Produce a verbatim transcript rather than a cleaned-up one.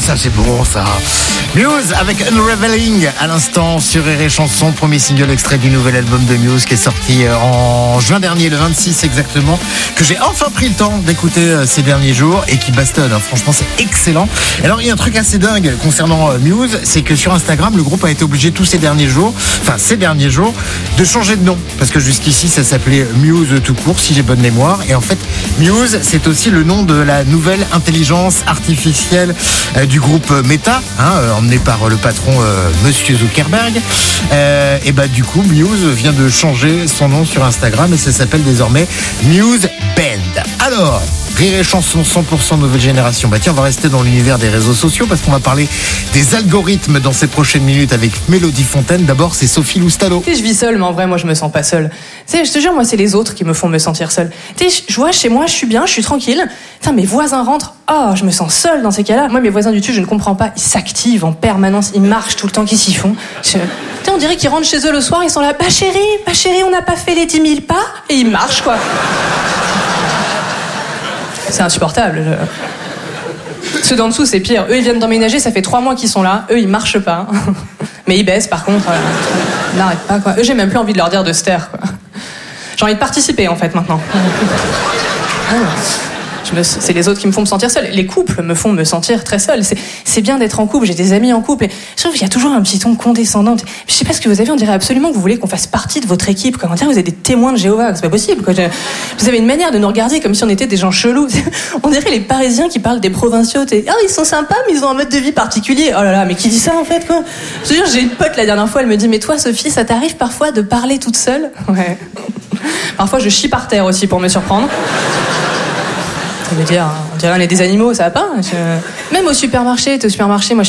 ça c'est bon ça. Muse avec Unraveling à l'instant sur R et Chanson, premier single extrait du nouvel album de Muse qui est sorti en juin dernier, le vingt-six exactement, que j'ai enfin pris le temps d'écouter ces derniers jours et qui bastonne, hein. Franchement c'est excellent. Alors il y a un truc assez dingue concernant Muse, c'est que sur Instagram le groupe a été obligé tous ces derniers jours, enfin ces derniers jours, de changer de nom, parce que jusqu'ici ça s'appelait Muse tout court si j'ai bonne mémoire, et en fait Muse c'est aussi le nom de la nouvelle intelligence artificielle euh, du groupe Meta, hein, euh, emmené par le patron euh, Monsieur Zuckerberg. Euh, et bah du coup Muse vient de changer son nom sur Instagram et ça s'appelle désormais Muse Band. Alors Rire et Chanson cent pour cent nouvelle génération. Bah tiens, on va rester dans l'univers des réseaux sociaux parce qu'on va parler des algorithmes dans ces prochaines minutes avec Mélodie Fontaine. D'abord, c'est Sophie Loustalo. Tu sais, je vis seule, mais en vrai, moi, je me sens pas seule. Tu sais, je te jure, moi, c'est les autres qui me font me sentir seule. Tu sais, je vois, chez moi, je suis bien, je suis tranquille. Putain, mes voisins rentrent. Oh, je me sens seule dans ces cas-là. Moi, mes voisins du dessus, je ne comprends pas. Ils s'activent en permanence. Ils marchent tout le temps. Qu'est-ce qu'ils font? Je... Tu sais, on dirait qu'ils rentrent chez eux le soir. Ils sont là. Bah, chérie, bah, chérie, on n'a pas fait les dix mille pas. Et ils marchent, quoi. C'est insupportable. Ceux d'en dessous, c'est pire. Eux, ils viennent d'emménager, ça fait trois mois qu'ils sont là. Eux, ils marchent pas. Mais ils baissent, par contre. Euh, ils n'arrêtent pas, quoi. Eux, j'ai même plus envie de leur dire de se taire, quoi. J'ai envie de participer, en fait, maintenant. Ah, je me... C'est les autres qui me font me sentir seule. Les couples me font me sentir très seule. C'est, c'est bien d'être en couple, j'ai des amis en couple. Et je trouve qu'il y a toujours un petit ton condescendant. Je sais pas ce que vous avez, on dirait absolument que vous voulez qu'on fasse partie de votre équipe. Comment dire, vous êtes des témoins de Jéhovah, c'est pas possible, quoi. Vous avez une manière de nous regarder comme si on était des gens chelous. On dirait les Parisiens qui parlent des provinciaux. Ah, oh, ils sont sympas, mais ils ont un mode de vie particulier. Oh là là, mais qui dit ça en fait, quoi? Je veux dire, j'ai une pote la dernière fois, elle me dit, mais toi, Sophie, ça t'arrive parfois de parler toute seule? Ouais. Parfois, je chie par terre aussi pour me surprendre. Ça veut dire, on dirait on est des animaux, ça va pas. Je... Même au supermarché, au supermarché, moi, je